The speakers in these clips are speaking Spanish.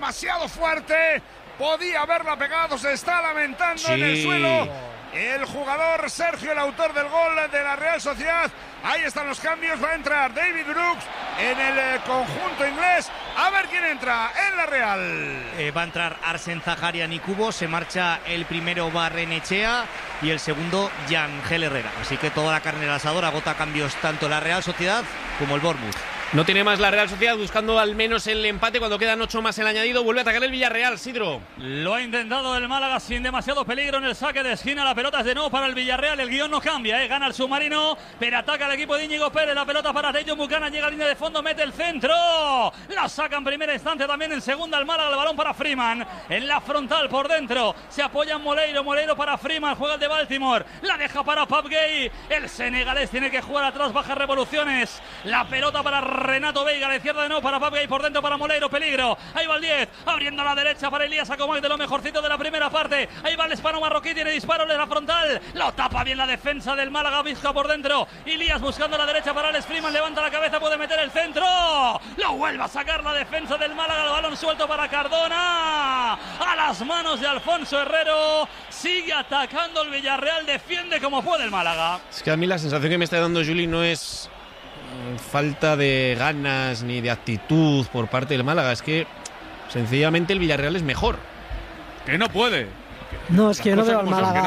demasiado fuerte. Podía haberla pegado, se está lamentando en el suelo. El jugador Sergio, el autor del gol de la Real Sociedad. Ahí están los cambios. Va a entrar David Brooks en el conjunto inglés. A ver quién entra en la Real. Va a entrar Arsen Zaharian y Cubo. Se marcha el primero Barrenechea y el segundo Yangel Herrera. Así que toda la carne al asador, agota cambios tanto la Real Sociedad como el Bournemouth. No tiene más la Real Sociedad, buscando al menos el empate cuando quedan 8 más el añadido. Vuelve a atacar el Villarreal, Sidro. Lo ha intentado el Málaga sin demasiado peligro en el saque de esquina. La pelota es de nuevo para el Villarreal. El guión no cambia, gana el submarino, pero ataca el equipo de Íñigo Pérez. La pelota para Tello Buchanan, llega a línea de fondo, mete el centro. La saca en primera instancia, también en segunda el Málaga. El balón para Freeman, en la frontal por dentro. Se apoya en Moleiro para Freeman, juega el de Baltimore. La deja para Pape Gueye. El senegalés tiene que jugar atrás, bajas revoluciones. La pelota para Renato Veiga, la izquierda de nuevo para Pape Gueye, por dentro para Moleiro, peligro. Ahí va el 10, abriendo a la derecha para Elías Acomac, de lo mejorcito de la primera parte. Ahí va el hispano marroquí, tiene disparo de la frontal. Lo tapa bien la defensa del Málaga, Vizca por dentro. Elías buscando la derecha para Alex Freeman, levanta la cabeza, puede meter el centro. Lo vuelve a sacar la defensa del Málaga, el balón suelto para Cardona. A las manos de Alfonso Herrero. Sigue atacando el Villarreal, defiende como puede el Málaga. Es que a mí la sensación que me está dando Juli no es falta de ganas ni de actitud por parte del Málaga, es que sencillamente el Villarreal es mejor. Que no puede. No, es que yo no veo al Málaga.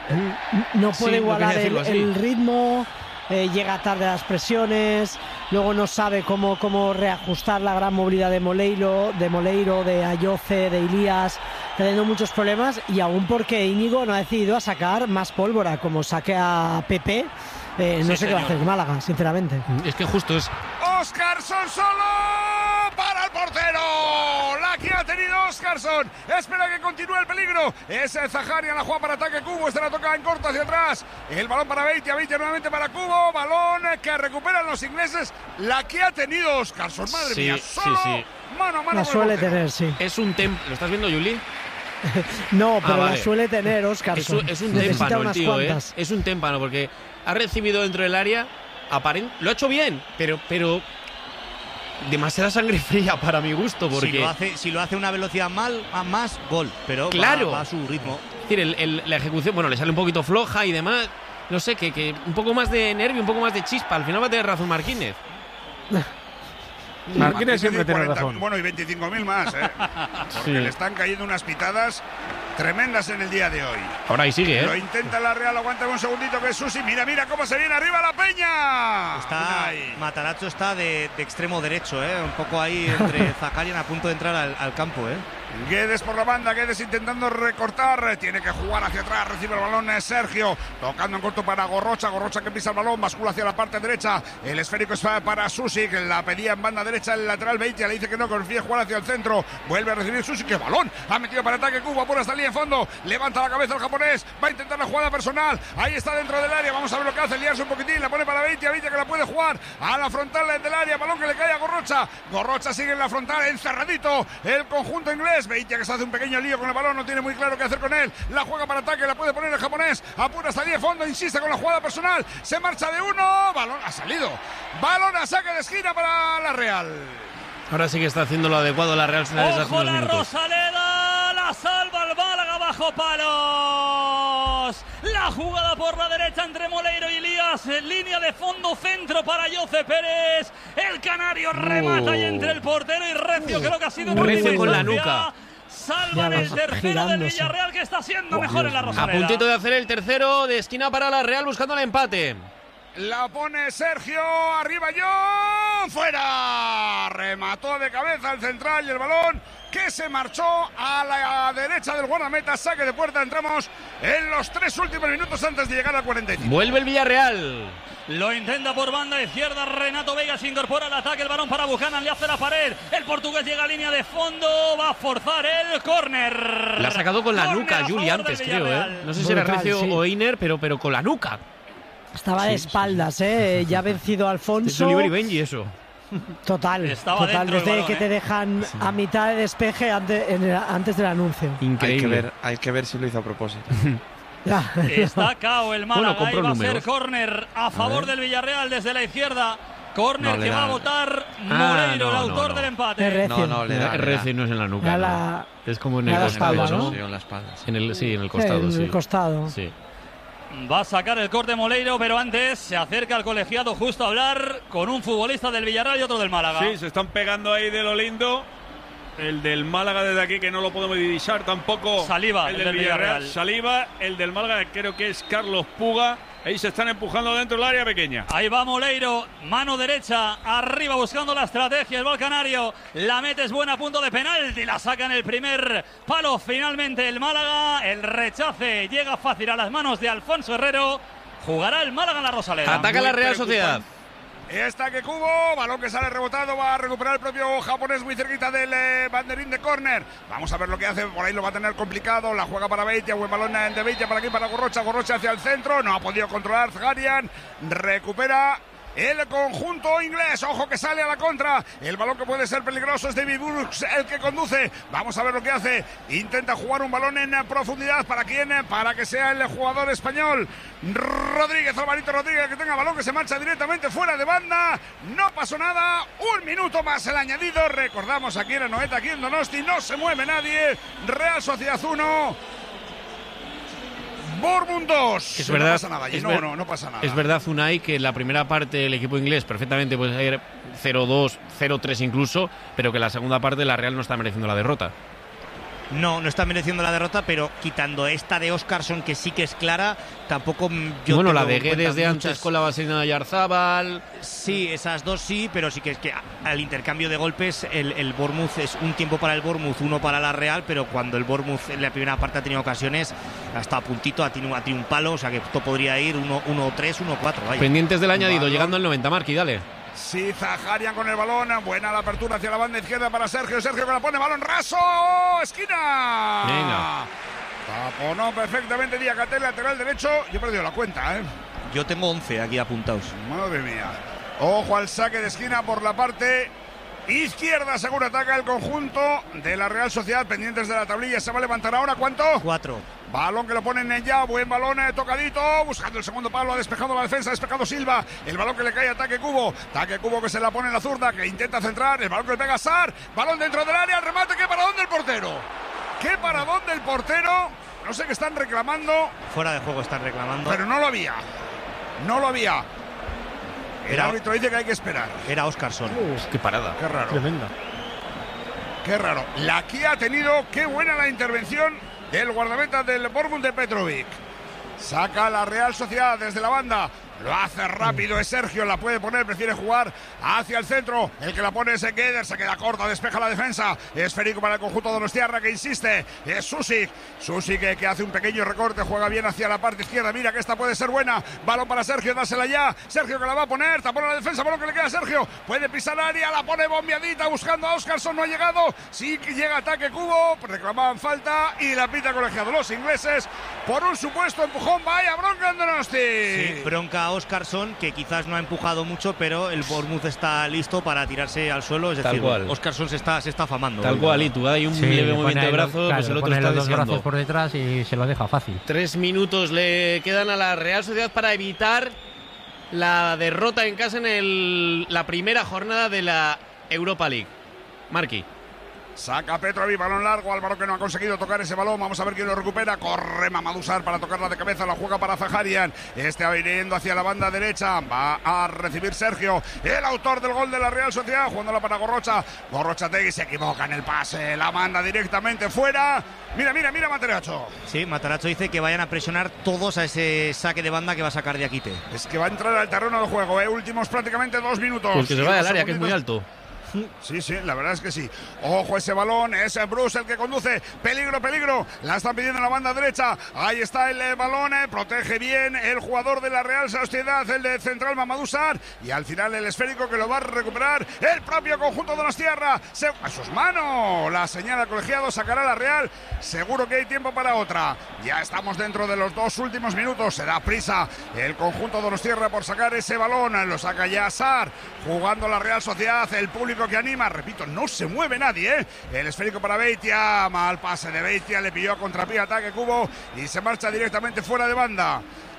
No puede Sí, igualar el ritmo, llega tarde a las presiones, luego no sabe cómo reajustar la gran movilidad de Moleiro, de Ayoce, de Elías, teniendo muchos problemas, y aún porque Íñigo no ha decidido a sacar más pólvora, como saque a Pepe. No sé qué va a hacer el Málaga, sinceramente. Es que justo es... Óscarson solo para el portero. La que ha tenido Óscarson. Espera que continúe el peligro. Es Zaharian, la juega para ataque Cubo. Esta la toca en corto hacia atrás. El balón para Beitia nuevamente para Cubo. Balón que recuperan los ingleses. La que ha tenido Óscarson. Madre mía, solo. Sí. Mano a mano. La suele tener, sí. Es un tempo. ¿Lo estás viendo, Juli? No, pero vale. La suele tener Óscarson. Es un témpano, el tío, Es un témpano porque ha recibido dentro del área, lo ha hecho bien, pero demasiada sangre fría para mi gusto, porque si lo hace a una velocidad más, gol, pero claro, va a su ritmo. Es decir, la ejecución, bueno, le sale un poquito floja y demás, no sé, que un poco más de nervio, un poco más de chispa, al final va a tener razón Marquínez. Marquínez siempre tiene razón. Bueno, y 25.000 más, porque le están cayendo unas pitadas tremendas en el día de hoy. Ahora ahí sigue, Lo intenta la Real, aguanta un segundito que es Susi. Mira cómo se viene arriba la Peña. Matarazzo está de extremo derecho, un poco ahí entre Zaharian a punto de entrar al campo, Guedes por la banda, Guedes intentando recortar, tiene que jugar hacia atrás, recibe el balón Sergio, tocando en corto para Gorrocha que pisa el balón, bascula hacia la parte derecha, el esférico es para Susi, que la pedía en banda derecha, el lateral Beitia le dice que no, confía jugar hacia el centro, vuelve a recibir Susi, que balón, ha metido para ataque Cuba, por hasta línea de fondo, levanta la cabeza el japonés, va a intentar la jugada personal, ahí está dentro del área, vamos a ver lo que hace, liarse un poquitín, la pone para Beitia que la puede jugar a la frontal del área, balón que le cae a Gorrocha sigue en la frontal, encerradito, el conjunto inglés, Beitia que se hace un pequeño lío con el balón, no tiene muy claro qué hacer con él, la juega para ataque, la puede poner el japonés, apura hasta línea de fondo, insiste con la jugada personal, se marcha de uno, balón ha salido, balón a saque de esquina para la Real. Ahora sí que está haciendo lo adecuado la Real Sociedad desde hace unos minutos. Rosaleda, la salva el Málaga bajo palos. La jugada por la derecha entre Moleiro y Elías, en línea de fondo, centro para Jose Pérez. El canario remata y entre el portero y Recio, creo que ha sido Recio con la nuca. Salvan el tercero del Villarreal, que está siendo mejor en la Rosaleda. A puntito de hacer el tercero de esquina para la Real, buscando el empate. La pone Sergio, arriba John, fuera, remató de cabeza el central y el balón que se marchó a la derecha del guardameta, saque de puerta, entramos en los 3 últimos minutos antes de llegar al 45. Vuelve el Villarreal. Lo intenta por banda izquierda, Renato Veiga se incorpora al ataque, el balón para Buchanan, le hace la pared, el portugués llega a línea de fondo, va a forzar el córner. La ha sacado con la nuca, Juli, antes creo, No sé si era Recio o Einer, pero con la nuca. Estaba de espaldas, ya ha vencido a Alfonso. Es Oliver y Benji eso. Total, desde balón, que te dejan a mitad de despeje antes del anuncio. Increíble. Hay que ver si lo hizo a propósito. Está cao el Málaga, bueno, ahí va a ser córner a favor del Villarreal desde la izquierda. Córner que va a votar Moleiro, el autor del empate. No, le da. RC no es en la nuca. Es como en el costado, ¿no? En la espalda. Sí, en el costado. En el costado. Sí. Va a sacar el corte Moleiro, pero antes se acerca al colegiado justo a hablar con un futbolista del Villarreal y otro del Málaga. Sí, se están pegando ahí de lo lindo. El del Málaga desde aquí, que no lo podemos divisar tampoco. Saliba, el del Villarreal. Saliba, el del Málaga, creo que es Carlos Puga. Ahí se están empujando dentro del área pequeña. Ahí va Moleiro, mano derecha, arriba buscando la estrategia, el Balcanario. La mete, es buena, a punto de penalti. La saca en el primer palo finalmente el Málaga. El rechace llega fácil a las manos de Alfonso Herrero. Jugará el Málaga en la Rosaleda. Ataca la Real Sociedad. Está que Cubo, balón que sale rebotado, va a recuperar el propio japonés muy cerquita del banderín de córner. Vamos a ver lo que hace, por ahí lo va a tener complicado, la juega para Beitia, buen balón de Beitia para aquí, para Gorrocha hacia el centro, no ha podido controlar Zaharian, recupera el conjunto inglés, ojo que sale a la contra, el balón que puede ser peligroso es David Brooks el que conduce, vamos a ver lo que hace, intenta jugar un balón en profundidad, ¿para quién? Para que sea el jugador español Rodríguez, Alvarito Rodríguez, que tenga balón, que se marcha directamente fuera de banda, no pasó nada, un minuto más el añadido, recordamos aquí en Anoeta, aquí en Donosti, no se mueve nadie, Real Sociedad 1, Bournemouth 2. Es verdad, no pasa nada, no pasa nada. Es verdad, Unai, que en la primera parte el equipo inglés perfectamente puede ir 0-2, 0-3 incluso, pero que la segunda parte la Real no está mereciendo la derrota. No está mereciendo la derrota, pero quitando esta de Óscarson, que sí que es clara, tampoco yo. Bueno, la de Guedes de antes con la vaselina de Yarzábal. Sí, esas dos sí, pero sí que es que al intercambio de golpes el Bournemouth es un tiempo para el Bournemouth, uno para la Real, pero cuando el Bournemouth en la primera parte ha tenido ocasiones, hasta a puntito ha tenido un palo, o sea que esto podría ir 1-3, 1-4. Pendientes del añadido, llegando al 90, Marqui, dale. Sí, Zaharian con el balón, buena la apertura hacia la banda izquierda para Sergio que la pone, balón raso, esquina. Venga. Taponó perfectamente Diakate, lateral derecho, yo he perdido la cuenta, Yo tengo 11 aquí apuntados. Madre mía. Ojo al saque de esquina por la parte izquierda, seguro ataca el conjunto de la Real Sociedad, pendientes de la tablilla, se va a levantar ahora, ¿cuánto? 4. Balón que lo ponen en ya, buen balón tocadito, buscando el segundo palo, ha despejado la defensa, ha despejado Silva, el balón que le cae a Taque Cubo que se la pone en la zurda, que intenta centrar, el balón que le pega a Sar, balón dentro del área, el remate, ¿qué paradón del portero? ¿Qué paradón del portero? No sé qué están reclamando. Fuera de juego están reclamando. Pero no lo había. El árbitro dice que hay que esperar. Era Óscarson. Qué parada. Qué raro. Tremenda. Qué raro. La que ha tenido, qué buena la intervención del guardameta del Bournemouth de Petrovic. Saca la Real Sociedad desde la banda. Lo hace rápido, es Sergio, la puede poner, prefiere jugar hacia el centro. El que la pone es Guedes, se queda corta, despeja la defensa. Esférico para el conjunto de Donostiarra, que insiste. Es Susic que hace un pequeño recorte, juega bien hacia la parte izquierda. Mira que esta puede ser buena. Balón para Sergio, dásela ya. Sergio que la va a poner, tapona la defensa, balón que le queda a Sergio. Puede pisar área, la pone bombeadita, buscando a Óscarson, no ha llegado. Sí que llega ataque Cubo, reclamaban falta y la pita colegiado los ingleses por un supuesto empujón. Vaya bronca en Donosti. Sí, bronca a Óscarson, que quizás no ha empujado mucho, pero el Bournemouth está listo para tirarse al suelo. Es decir, Óscarson se está afamando. Tal cual, y tú hay un leve movimiento de brazo, claro, pues el otro pone está los dos deseando. brazos por detrás y se lo deja fácil. 3 minutos le quedan a la Real Sociedad para evitar la derrota en casa en la primera jornada de la Europa League. Marqui. Saca Petrovic, balón largo, Álvaro que no ha conseguido tocar ese balón, vamos a ver quién lo recupera, corre Mamadou Sarr para tocarla de cabeza, la juega para Zaharian, va yendo hacia la banda derecha, va a recibir Sergio, el autor del gol de la Real Sociedad, jugándola para Gorrochategui se equivoca en el pase, la manda directamente fuera, mira Materacho. Sí, Materacho dice que vayan a presionar todos a ese saque de banda que va a sacar Diakite. Es que va a entrar al terreno del juego, últimos prácticamente 2 minutos. Pues que se vaya al área, que es muy alto. Sí, la verdad es que sí. Ojo ese balón, es Bruce el que conduce. Peligro. La están pidiendo en la banda derecha. Ahí está el balón, protege bien el jugador de la Real Sociedad, el de central Mamadou Sarr. Y al final el esférico que lo va a recuperar el propio conjunto de Donostiarra. A sus manos. La señala colegiado, sacará la Real. Seguro que hay tiempo para otra. Ya estamos dentro de los 2 últimos minutos. Se da prisa el conjunto de Donostiarra por sacar ese balón. Lo saca ya Sarr. Jugando la Real Sociedad. El público que anima, repito, no se mueve nadie, El esférico para Beitia, mal pase de Beitia, le pilló a contrapié, ataque Cubo y se marcha directamente fuera de banda.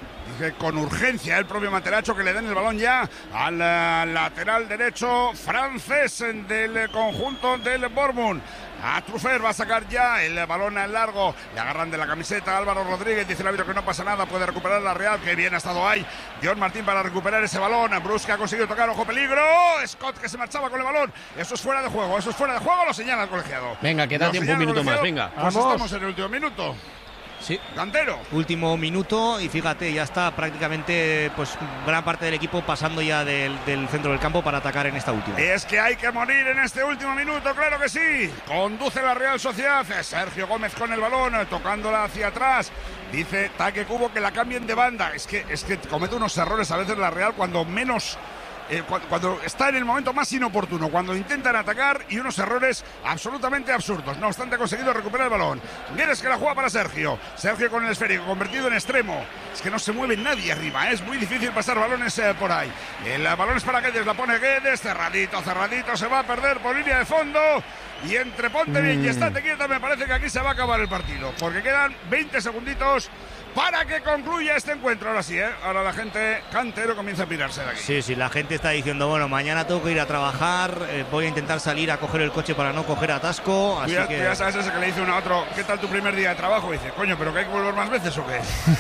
Exige con urgencia el propio Materacho que le den el balón ya al lateral derecho francés del conjunto del Bournemouth. A Truffert va a sacar ya el balón al largo. Le agarran de la camiseta Álvaro Rodríguez. Dice el árbitro que no pasa nada. Puede recuperar la Real. Que bien ha estado ahí John Martín para recuperar ese balón. Brusque ha conseguido tocar. Ojo peligro. Scott que se marchaba con el balón. Eso es fuera de juego. Eso es fuera de juego. Lo señala el colegiado. Venga, queda tiempo, un minuto más. Venga. Pues estamos en el último minuto. Sí. Cantero. Último minuto y fíjate, ya está prácticamente pues gran parte del equipo pasando ya del centro del campo para atacar en esta última. Es que hay que morir en este último minuto, claro que sí. Conduce la Real Sociedad. Sergio Gómez con el balón, tocándola hacia atrás. Dice Taque Cubo que la cambien de banda. Es que comete unos errores a veces la Real cuando menos... Cuando está en el momento más inoportuno, cuando intentan atacar, y unos errores absolutamente absurdos. No obstante, ha conseguido recuperar el balón. Guedes que la juega para Sergio. Sergio con el esférico, convertido en extremo. Es que no se mueve nadie arriba, es muy difícil pasar balones por ahí. El balón es para Guedes, la pone Guedes, cerradito, se va a perder por línea de fondo. Y entre ponte bien y estate quieta, me parece que aquí se va a acabar el partido, porque quedan 20 segunditos para que concluya este encuentro. Ahora sí, ahora la gente Cantero comienza a pirarse de aquí. Sí, la gente está diciendo, bueno, mañana tengo que ir a trabajar, voy a intentar salir a coger el coche para no coger atasco. Así tú que... ya sabes ese que le dice uno a otro, ¿qué tal tu primer día de trabajo? Y dice, coño, ¿pero que hay que volver más veces o qué?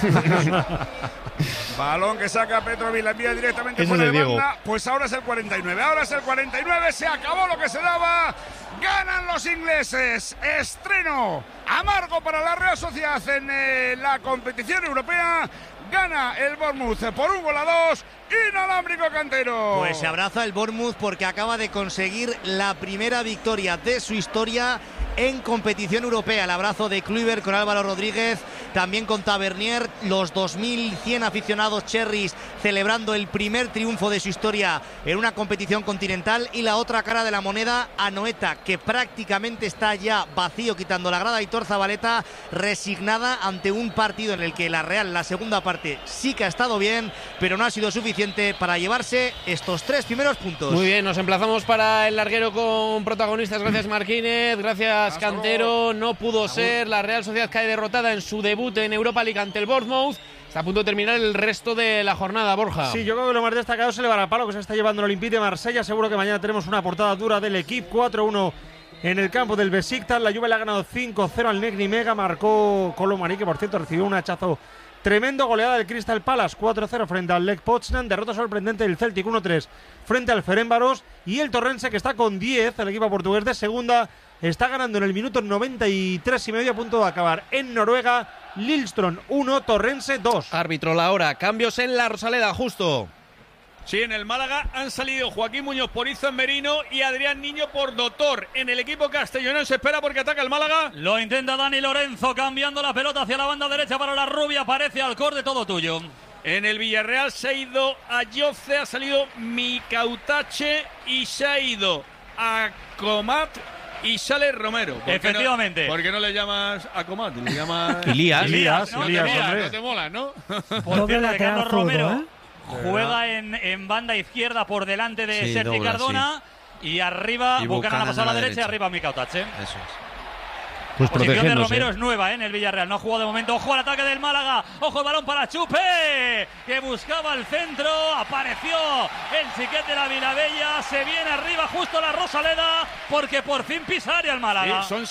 Balón que saca Petrovic, la envía directamente fuera de banda. Pues ahora es el 49, se acabó lo que se daba. Ganan los ingleses. Estreno amargo para la Real Sociedad en la competición europea. Gana el Bournemouth por 1-2. Inalámbrico, Cantero. Pues se abraza el Bournemouth porque acaba de conseguir la primera victoria de su historia en competición europea. El abrazo de Kluivert con Álvaro Rodríguez, también con Tavernier, los 2100 aficionados cherries celebrando el primer triunfo de su historia en una competición continental, y la otra cara de la moneda, Anoeta, que prácticamente está ya vacío, quitando la grada, y Zabaleta resignada ante un partido en el que la Real, la segunda parte, sí que ha estado bien, pero no ha sido suficiente para llevarse estos 3 primeros puntos. Muy bien, nos emplazamos para el larguero con protagonistas. Gracias, Marquínez, gracias, Cantero. No pudo ser, la Real Sociedad cae derrotada en su debut en Europa League ante el Bournemouth. Está a punto de terminar el resto de la jornada, Borja. Sí, yo creo que lo más destacado es el varapalo que se está llevando el Olympique de Marsella. Seguro que mañana tenemos una portada dura del equipo. 4-1 en el campo del Besiktas. La Juve le ha ganado 5-0 al Negri Mega. Marcó Colomani, que por cierto recibió un hachazo tremendo. Goleada del Crystal Palace 4-0 frente al Lech Poznan. Derrota sorprendente del Celtic 1-3 frente al Ferencváros. Y el Torrense, que está con 10, el equipo portugués de segunda, está ganando en el minuto 93,5, a punto de acabar en Noruega. Lillestrøm 1, Torrense 2. Árbitro la hora, cambios en la Rosaleda, justo. Sí, en el Málaga han salido Joaquín Muñoz por Izan Merino y Adrián Niño por Doctor. En el equipo castellonense se espera porque ataca el Málaga. Lo intenta Dani Lorenzo, cambiando la pelota hacia la banda derecha para la rubia. Aparece Alcorde, todo tuyo. En el Villarreal se ha ido Ayoce, ha salido Micautache y se ha ido a Comat y sale Romero. Efectivamente. ¿Por qué no le llamas a Comat? Le llamas Ilías. No te mola, ¿no? Por cierto, de Carlos Romero juega en banda izquierda por delante de Sergi Cardona, y arriba Buchanan ha pasado a la derecha y arriba Micautache. Eso es. Pues la posición de Romero es nueva en el Villarreal, no ha jugado de momento. Ojo al ataque del Málaga, ojo el balón para Chupe, que buscaba el centro, apareció el Chiquet de la Vilabella, se viene arriba justo la Rosaleda, porque por fin pisa área el Málaga. Sí, son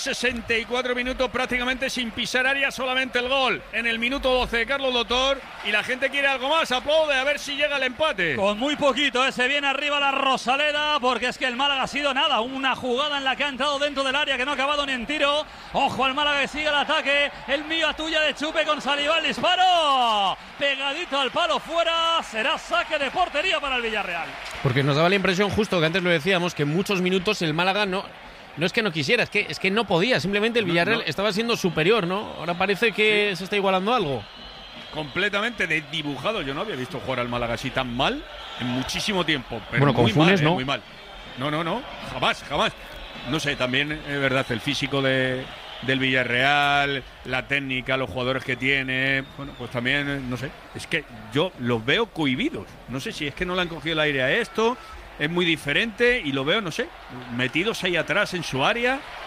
64 minutos prácticamente sin pisar área, solamente el gol en el minuto 12 de Carlos Doctor, y la gente quiere algo más, aplaude a ver si llega el empate. Con muy poquito, se viene arriba la Rosaleda, porque es que el Málaga ha sido nada, una jugada en la que ha entrado dentro del área que no ha acabado ni en tiro. Ojo al Málaga que sigue el ataque, el mío a tuya de Chupe con Saliba, el disparo pegadito al palo, fuera, será saque de portería para el Villarreal. Porque nos daba la impresión, justo que antes lo decíamos, que en muchos minutos el Málaga no es que no quisiera, es que no podía, simplemente el Villarreal estaba siendo superior, ¿no? Ahora parece que se está igualando algo. Completamente desdibujado, yo no había visto jugar al Málaga así tan mal en muchísimo tiempo. Pero bueno, con Funes no. Muy mal. No, jamás. No sé, también es verdad, el físico del Villarreal, la técnica, los jugadores que tiene, bueno, pues también, no sé, es que yo los veo cohibidos. No sé si es que no le han cogido el aire a esto, es muy diferente y lo veo, no sé, metidos ahí atrás en su área.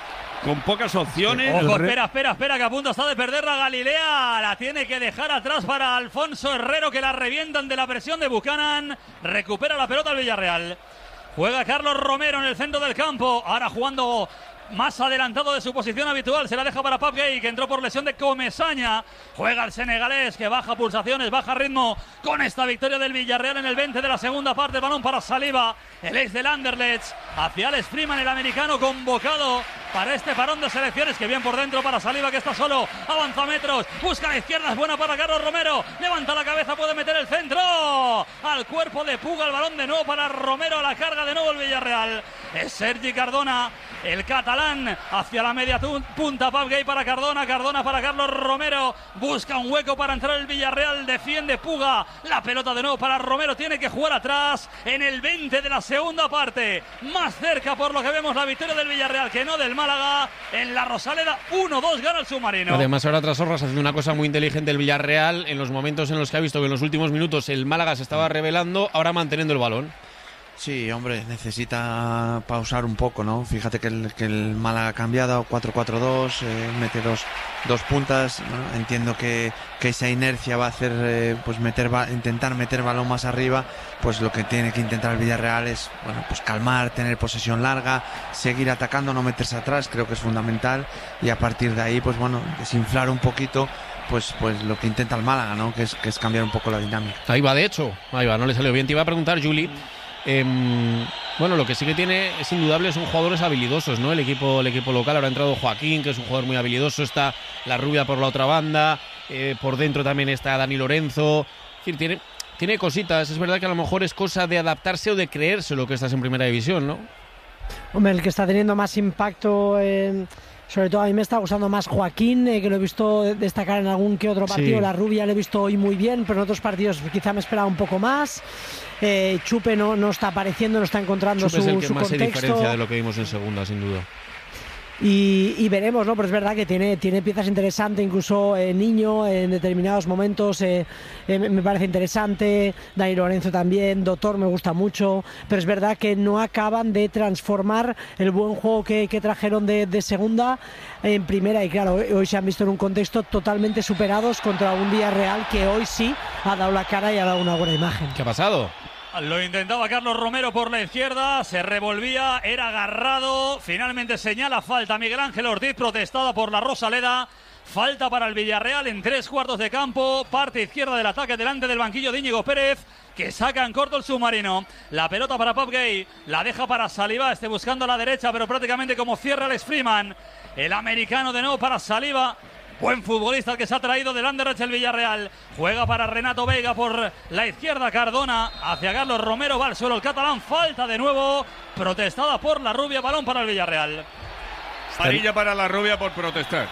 con pocas opciones. Ojo, espera, que a punto está de perder la Galilea. La tiene que dejar atrás para Alfonso Herrero, que la revientan de la presión de Buchanan. Recupera la pelota el Villarreal. Juega Carlos Romero en el centro del campo. Ahora jugando más adelantado de su posición habitual. Se la deja para Pape Gueye, que entró por lesión de Comesaña. Juega el senegalés, que baja pulsaciones, baja ritmo con esta victoria del Villarreal en el 20 de la segunda parte. El balón para Saliba, el ex del Anderlecht. Hacia Alex Freeman, el americano convocado para este parón de selecciones. Que bien por dentro para Saliba, que está solo. Avanza metros, busca a la izquierda, es buena para Carlos Romero. Levanta la cabeza, puede meter el centro. Al cuerpo de Puga, el balón de nuevo para Romero. A la carga de nuevo el Villarreal. Es Sergi Cardona, el catalán, hacia la media punta. Pape Gueye para Cardona, Cardona para Carlos Romero. Busca un hueco para entrar el Villarreal. Defiende Puga. La pelota de nuevo para Romero. Tiene que jugar atrás en el 20 de la segunda parte. Más cerca, por lo que vemos, la victoria del Villarreal que no del Málaga. En la Rosaleda 1-2 gana el submarino. Además, ahora Trasorras haciendo una cosa muy inteligente el Villarreal. En los momentos en los que ha visto que en los últimos minutos el Málaga se estaba revelando, ahora manteniendo el balón. Sí, hombre, necesita pausar un poco, ¿no? Fíjate que el Málaga ha cambiado, 4-4-2, mete dos puntas, ¿no? Entiendo que esa inercia va a hacer, pues intentar meter balón más arriba. Pues lo que tiene que intentar el Villarreal es, bueno, pues calmar, tener posesión larga, seguir atacando, no meterse atrás, creo que es fundamental. Y a partir de ahí, pues bueno, desinflar un poquito pues lo que intenta el Málaga, ¿no? Que es cambiar un poco la dinámica. Ahí va, de hecho, no le salió bien. Te iba a preguntar, Juli. Bueno, lo que sí que tiene es indudable son jugadores habilidosos, ¿no? El equipo local. Ahora ha entrado Joaquín, que es un jugador muy habilidoso. Está la Rubia por la otra banda. Por dentro también está Dani Lorenzo. Es decir, tiene cositas. Es verdad que a lo mejor es cosa de adaptarse o de creerse lo que estás en primera división, ¿no? Hombre, el que está teniendo más impacto, sobre todo a mí me está gustando más Joaquín, que lo he visto destacar en algún que otro partido. Sí. La Rubia le he visto hoy muy bien, pero en otros partidos quizá me esperaba un poco más. Chupe no está apareciendo, no está encontrando Chupe su es el que más contexto. Se diferencia de lo que vimos en segunda, sin duda. Y veremos, ¿no? Pero es verdad que tiene piezas interesantes, incluso Niño en determinados momentos me parece interesante. Dani Lorenzo también, Doctor me gusta mucho, pero es verdad que no acaban de transformar el buen juego que trajeron de segunda en primera. Y claro, hoy se han visto en un contexto totalmente superados contra un Villarreal que hoy sí ha dado la cara y ha dado una buena imagen. ¿Qué ha pasado? Lo intentaba Carlos Romero por la izquierda, se revolvía, era agarrado, finalmente señala falta Miguel Ángel Ortiz, protestada por la Rosaleda. Falta para el Villarreal en 3/4 de campo, parte izquierda del ataque delante del banquillo de Íñigo Pérez, que saca en corto el submarino. La pelota para Pape Gueye, la deja para Saliba, buscando a la derecha, pero prácticamente como cierra Alex Freeman. El americano de nuevo para Saliba. Buen futbolista el que se ha traído del Anderlecht el Villarreal. Juega para Renato Veiga por la izquierda. Cardona hacia Carlos Romero. Va al suelo el catalán. Falta de nuevo. Protestada por la Rubia. Balón para el Villarreal. Amarilla para la Rubia por protestar.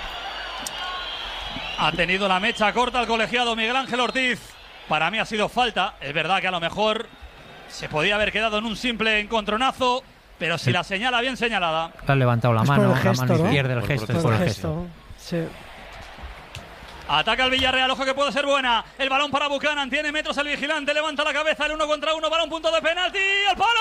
Ha tenido la mecha corta el colegiado Miguel Ángel Ortiz. Para mí ha sido falta. Es verdad que a lo mejor se podía haber quedado en un simple encontronazo, pero si la señala bien señalada. Ha levantado la mano, gesto, la mano ¿no? izquierda, el gesto. Por el gesto. Sí. Ataca el Villarreal, ojo que puede ser buena. El balón para Buchanan, tiene metros el vigilante, levanta la cabeza, el 1 contra 1, balón punto de penalti, ¡al palo!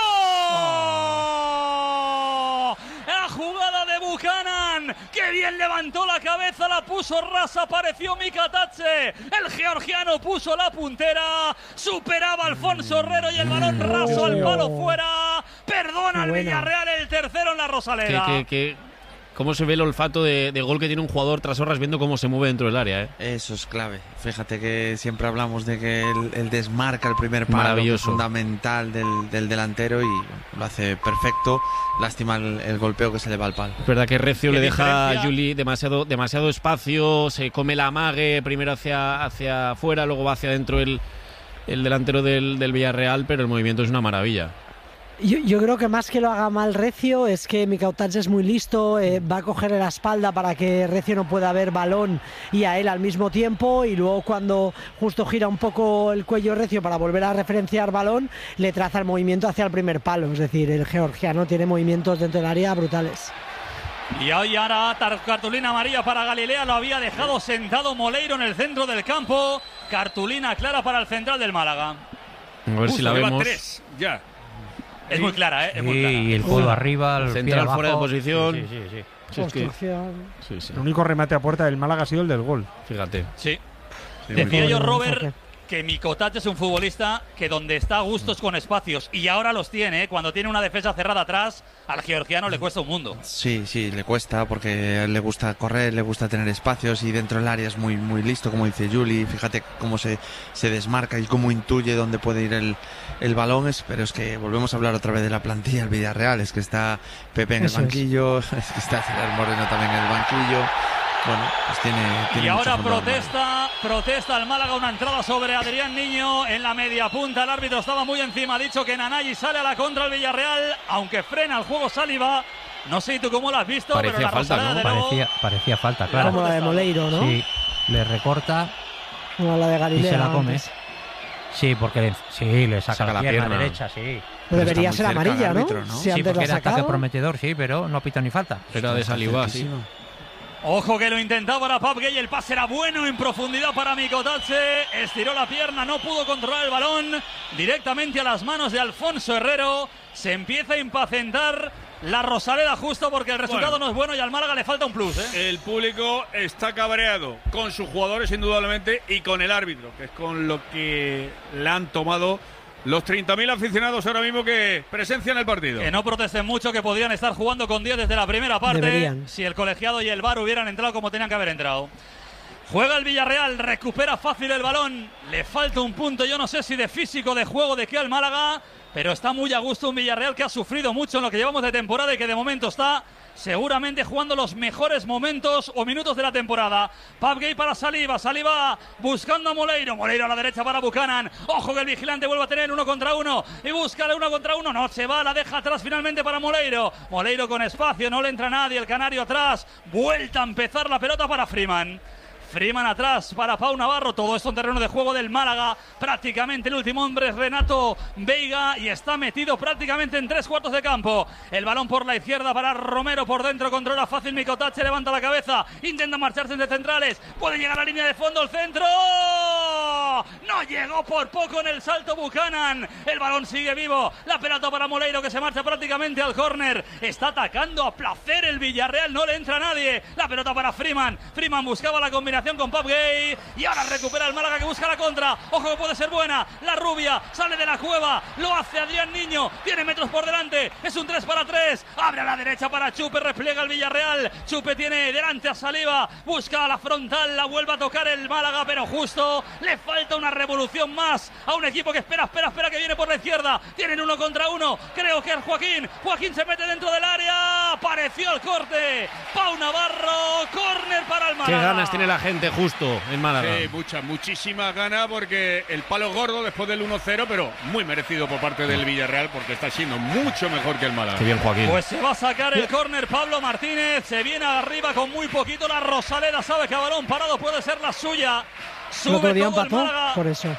La jugada de Buchanan, que bien levantó la cabeza, la puso rasa, apareció Mika Tatse, el georgiano puso la puntera, superaba a Alfonso Herrero y el balón raso al palo fuera. Perdona al Villarreal, el tercero en la Rosaleda. ¿Cómo se ve el olfato de gol que tiene un jugador Trasorras viendo cómo se mueve dentro del área? Eso es clave. Fíjate que siempre hablamos de que el desmarca el primer palo, maravilloso, fundamental del delantero, y lo hace perfecto. Lástima el golpeo que se le va al palo. Es verdad que Recio le deja a Juli demasiado espacio, se come la amague, primero hacia afuera, luego va hacia adentro el delantero del Villarreal, pero el movimiento es una maravilla. Yo creo que más que lo haga mal Recio es que Mikautats es muy listo, va a cogerle la espalda para que Recio no pueda ver balón y a él al mismo tiempo, y luego cuando justo gira un poco el cuello Recio para volver a referenciar balón, le traza el movimiento hacia el primer palo. Es decir, el georgiano tiene movimientos dentro del área brutales. Y hoy ahora cartulina amarilla para Galilea, lo había dejado sentado Moleiro en el centro del campo. Cartulina clara para el central del Málaga. A ver si la vemos. 3, ya. Es muy clara, es muy clara. Y el codo arriba, el central pie fuera de abajo. posición. Sí. Construcción. El único remate a puerta del Málaga ha sido el del gol. Fíjate. Sí. Sí, Decía muy yo, bien. Robert, que Mikotaj es un futbolista que donde está a gustos con espacios, y ahora los tiene, cuando tiene una defensa cerrada atrás, al georgiano le cuesta un mundo. Sí, le cuesta porque le gusta correr, le gusta tener espacios y dentro del área es muy, muy listo, como dice Juli. Fíjate cómo se desmarca y cómo intuye dónde puede ir el balón. Pero es que volvemos a hablar otra vez de la plantilla del Villarreal. Es que está Pepe en el banquillo, es que está Gerard Moreno también en el banquillo. Bueno, pues tiene Y ahora mucho fútbol. protesta el Málaga, una entrada sobre Adrián Niño en la media punta. El árbitro estaba muy encima, ha dicho que Nanayi sale a la contra el Villarreal, aunque frena el juego Saliba. No sé tú cómo lo has visto, Parecía pero la falta, rosaleda ¿no? de nuevo. Parecía falta, claro. Como la de Moleiro, ¿no? Sí, le recorta Como la de Galilea. y se la come. antes. Sí, porque le saca la pierna derecha, sí. Pero debería está ser muy cerca amarilla, el ¿no? árbitro, ¿no? Si Sí, antes porque la era ha ataque sacado. prometedor, sí, pero no pita ni falta. Era de Saliba, sí. Ojo que lo intentaba ahora Pap Gay, el pase era bueno en profundidad para Mikotache, estiró la pierna, no pudo controlar el balón, directamente a las manos de Alfonso Herrero, se empieza a impacientar la Rosaleda justo porque el resultado no es bueno y al Málaga le falta un plus, ¿eh? El público está cabreado con sus jugadores indudablemente y con el árbitro, que es con lo que le han tomado los 30.000 aficionados ahora mismo que presencian el partido. Que no protesten mucho, que podrían estar jugando con 10 desde la primera parte. Deberían. Si el colegiado y el VAR hubieran entrado como tenían que haber entrado. Juega el Villarreal, recupera fácil el balón. Le falta un punto, yo no sé si de físico, de juego, de qué al Málaga. Pero está muy a gusto un Villarreal que ha sufrido mucho en lo que llevamos de temporada y que de momento está seguramente jugando los mejores momentos o minutos de la temporada. Pap Gay para Saliba, Saliba buscando a Moleiro, Moleiro a la derecha para Buchanan. Ojo que el vigilante vuelve a tener 1 contra 1 y busca el 1 contra 1, no se va, la deja atrás finalmente para Moleiro. Moleiro con espacio, no le entra nadie, el canario atrás, vuelta a empezar la pelota para Freeman. Freeman atrás para Pau Navarro, todo esto en terreno de juego del Málaga, prácticamente el último hombre es Renato Veiga y está metido prácticamente en 3/4 de campo. El balón por la izquierda para Romero, por dentro controla fácil Mikotache, levanta la cabeza, intenta marcharse entre centrales, puede llegar a la línea de fondo, el centro, no llegó por poco en el salto Buchanan, el balón sigue vivo, la pelota para Moleiro que se marcha prácticamente al córner, está atacando a placer el Villarreal, no le entra nadie, la pelota para Freeman, Freeman buscaba la combinación con Pap Gay y ahora recupera el Málaga que busca la contra, ojo que puede ser buena, la rubia sale de la cueva, lo hace Adrián Niño, tiene metros por delante, es un 3-3, abre a la derecha para Chupe, repliega el Villarreal, Chupe tiene delante a Saliba, busca a la frontal, la vuelve a tocar el Málaga, pero justo le falta una revolución más a un equipo que espera que viene por la izquierda, tienen 1 contra 1, creo que es Joaquín se mete dentro del área, apareció el corte, Pau Navarro, córner para el Málaga. Qué ganas tiene la gente justo en Málaga. Sí, muchísima gana porque el palo gordo después del 1-0, pero muy merecido por parte del Villarreal porque está siendo mucho mejor que el Málaga. Qué bien, Joaquín. Pues se va a sacar el córner Pablo Martínez, se viene arriba con muy poquito la Rosaleda, sabe que a balón parado puede ser la suya. El otro Sube día todo el empató, Málaga. por eso.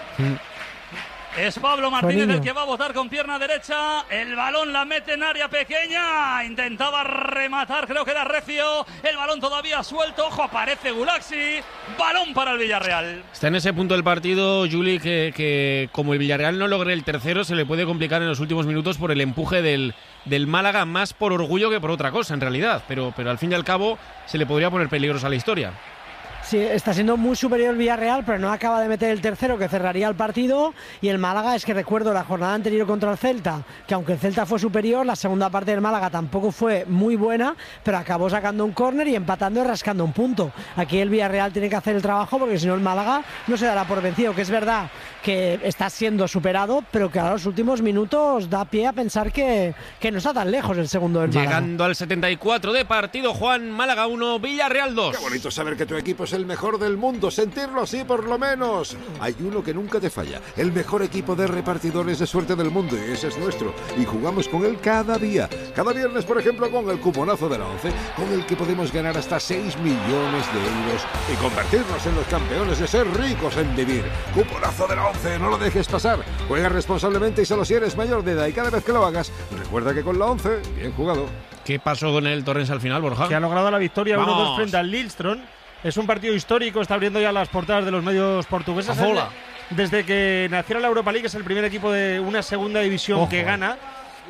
Es Pablo Martínez Niño. el que va a botar con pierna derecha. El balón la mete en área pequeña. Intentaba rematar, creo que era Recio. El balón todavía suelto. Ojo, aparece Gulaxi. Balón para el Villarreal. Está en ese punto del partido, Juli, que como el Villarreal no logre el tercero, se le puede complicar en los últimos minutos por el empuje del Málaga, más por orgullo que por otra cosa, en realidad. Pero al fin y al cabo se le podría poner peligrosa la historia. Sí, está siendo muy superior el Villarreal, pero no acaba de meter el tercero que cerraría el partido. Y el Málaga, es que recuerdo la jornada anterior contra el Celta, que aunque el Celta fue superior, la segunda parte del Málaga tampoco fue muy buena, pero acabó sacando un córner y empatando y rascando un punto. Aquí el Villarreal tiene que hacer el trabajo porque si no el Málaga no se dará por vencido, que es verdad que está siendo superado, pero que a los últimos minutos da pie a pensar que no está tan lejos el segundo del Málaga. Llegando al 74 de partido, Juan, Málaga 1, Villarreal 2. Qué bonito saber que tu equipo es el mejor del mundo, sentirlo así por lo menos. Hay uno que nunca te falla, el mejor equipo de repartidores de suerte del mundo, y ese es nuestro, y jugamos con él cada día. Cada viernes, por ejemplo, con el cuponazo de la 11, con el que podemos ganar hasta 6 millones de euros y convertirnos en los campeones de ser ricos en vivir. Cuponazo de la 11, no lo dejes pasar. Juega responsablemente y solo si eres mayor de edad, y cada vez que lo hagas, recuerda que con la 11, bien jugado. ¿Qué pasó con el Torrens al final, Borja? Que ha logrado la victoria Vamos. 1-2 frente al Lillestrøm. Es un partido histórico, está abriendo ya las portadas de los medios portugueses. Afola. Desde que naciera la Europa League es el primer equipo de una segunda división que gana.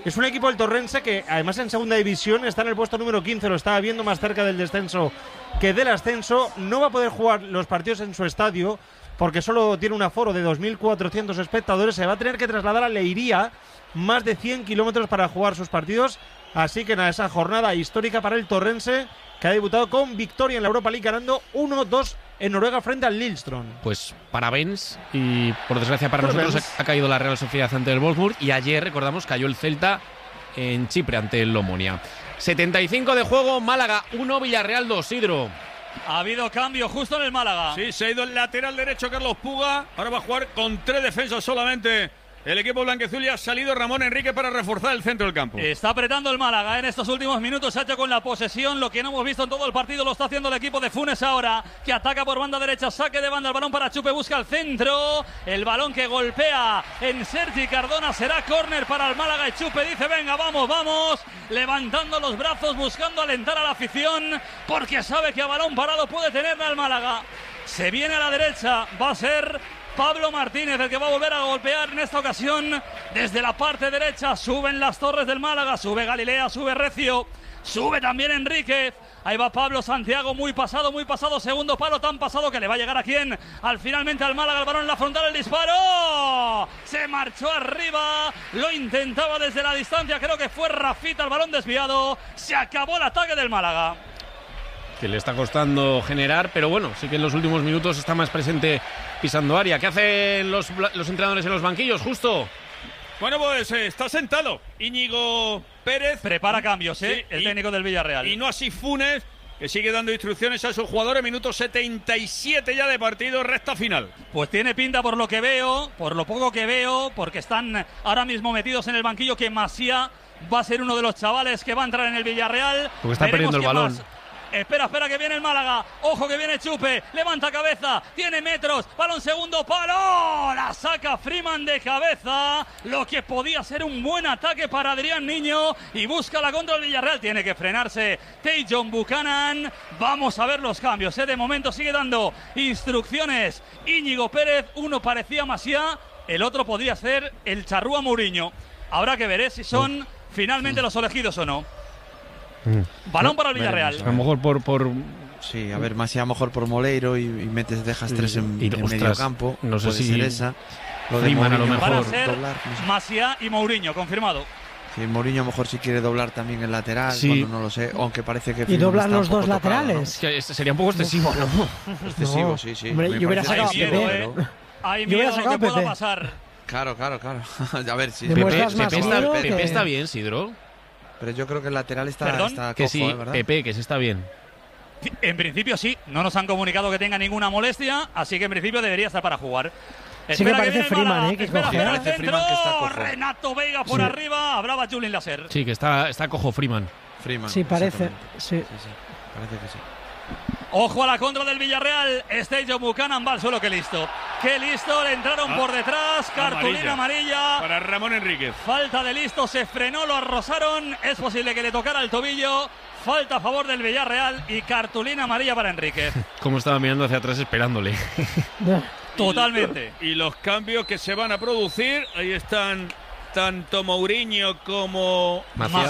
Es un equipo del Torrense que además en segunda división está en el puesto número 15, lo estaba viendo más cerca del descenso que del ascenso. No va a poder jugar los partidos en su estadio porque solo tiene un aforo de 2.400 espectadores. Se va a tener que trasladar a Leiría, más de 100 kilómetros para jugar sus partidos. Así que nada, esa jornada histórica para el Torrense, que ha debutado con victoria en la Europa League, ganando 1-2 en Noruega frente al Lillestrøm. Pues parabéns, y por desgracia para nosotros ha caído la Real Sociedad ante el Wolfsburg, y ayer, recordamos, cayó el Celta en Chipre ante el Omonia. 75 de juego, Málaga 1, Villarreal 2, Sidro. Ha habido cambio justo en el Málaga. Sí, se ha ido el lateral derecho Carlos Puga. Ahora va a jugar con 3 defensas solamente. El equipo blanquiazul, y ha salido Ramón Enrique para reforzar el centro del campo. Está apretando el Málaga en estos últimos minutos. Se ha hecho con la posesión. Lo que no hemos visto en todo el partido lo está haciendo el equipo de Funes ahora, que ataca por banda derecha. Saque de banda, el balón para Chupe, busca el centro. El balón que golpea en Sergi Cardona. Será córner para el Málaga, y Chupe dice: venga, vamos, vamos. Levantando los brazos, buscando alentar a la afición, porque sabe que a balón parado puede tenerla el Málaga. Se viene a la derecha. Va a ser Pablo Martínez el que va a volver a golpear en esta ocasión desde la parte derecha. Suben las torres del Málaga, sube Galilea, sube Recio, sube también Enríquez. Ahí va Pablo Santiago, muy pasado, segundo palo, tan pasado que le va a llegar a quién, finalmente al Málaga, el balón en la frontal, el disparo, se marchó arriba, lo intentaba desde la distancia, creo que fue Rafita, el balón desviado, se acabó el ataque del Málaga. Que le está costando generar, pero bueno, sí que en los últimos minutos está más presente pisando área. ¿Qué hacen los entrenadores en los banquillos, Justo? Bueno, pues está sentado Íñigo Pérez. Prepara cambios, sí, el técnico del Villarreal. Y no así Funes, que sigue dando instrucciones a sus jugadores. Minuto 77 ya de partido, recta final. Pues tiene pinta, por lo que veo, por lo poco que veo, porque están ahora mismo metidos en el banquillo, que Masía va a ser uno de los chavales que va a entrar en el Villarreal. Porque está perdiendo el balón. Espera, que viene el Málaga. Ojo que viene Chupe. Levanta cabeza. Tiene metros. Balón segundo palo. La saca Freeman de cabeza. Lo que podía ser un buen ataque para Adrián Niño. Y busca la contra del Villarreal. Tiene que frenarse Tajon Buchanan. Vamos a ver los cambios. De momento sigue dando instrucciones Íñigo Pérez. Uno parecía Masía. El otro podría ser el Charrúa Mourinho. Habrá que ver si son finalmente los elegidos o no. Balón para el Villarreal. A lo mejor por sí, a ver, más a lo mejor por Moleiro y dejas 3 en medio campo. No sé si ser esa. Lo de Freeman a lo mejor. Van a ser Masía y Mourinho, confirmado. Sí, Mourinho a lo mejor si quiere doblar también el lateral, sí. Bueno, no lo sé, aunque parece que... Y doblar los dos laterales. Tocado, ¿no? Es que sería un poco excesivo, ¿no? Excesivo, no. sí. Hombre, yo hubiera sacado a Pepe. Hay miedo a lo que pueda pasar. Claro. A ver si... Pepe está bien, Sidro. Pero yo creo que el lateral está que cojo, sí, ¿verdad? Pepe, que se está bien. En principio sí, no nos han comunicado que tenga ninguna molestia, así que en principio debería estar para jugar. Sí que parece Freeman, que coge. Parece Freeman que está cojo. Renato Veiga por arriba, hablaba Julien Lasser. Sí, que está cojo Freeman. Sí, parece, sí. Parece que sí. Ojo a la contra del Villarreal. Tajon Buchanan va al suelo, qué listo. Le entraron por detrás. Cartulina amarilla para Ramón Enríquez. Falta de listo, se frenó, lo arrosaron. Es posible que le tocara el tobillo. Falta a favor del Villarreal y cartulina amarilla para Enríquez. Como estaba mirando hacia atrás esperándole. Totalmente. Y los cambios que se van a producir, ahí están tanto Mourinho como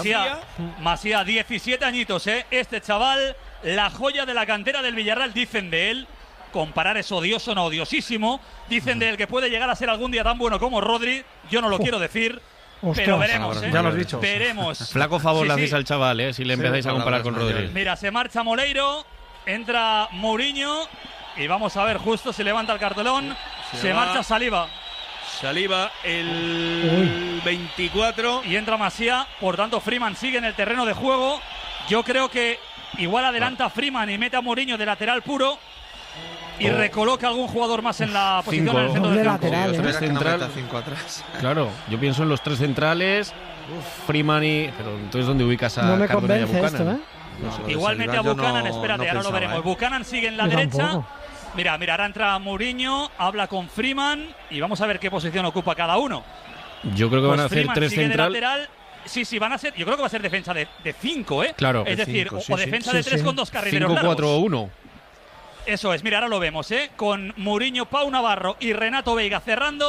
Masía, 17 añitos, este chaval, la joya de la cantera del Villarreal, dicen de él. Comparar es odioso, no odiosísimo. Dicen de él que puede llegar a ser algún día tan bueno como Rodri. Yo no lo quiero decir. Ostras, pero veremos, ya lo has dicho. Veremos. Flaco favor le hacéis al chaval, si le empezáis a comparar con Rodri. Mira, se marcha Moleiro, entra Mourinho y vamos a ver justo si levanta el cartelón. Se marcha Saliba, el 24 y entra Masía. Por tanto, Freeman sigue en el terreno de juego. Yo creo que igual adelanta Freeman y mete a Mourinho de lateral puro. Y recoloca a algún jugador más en la posición en el centro del campo. Lateral, claro, yo pienso en los 3 centrales. Freeman y... Pero entonces, ¿dónde ubicas a Cardona y a Buchanan? Esto, No, igual mete a Buchanan, espérate, ahora lo veremos. Buchanan sigue en la derecha. Tampoco. Mira, ahora entra Mourinho, habla con Freeman y vamos a ver qué posición ocupa cada uno. Yo creo que van a hacer Freeman 3 sigue central. De lateral. Sí, van a ser. Yo creo que va a ser defensa de 5, Claro. Es decir, cinco, o defensa de 3 con 2 carrileros 5-4-1. Eso es, mira, ahora lo vemos, con Mourinho, Pau Navarro y Renato Veiga cerrando.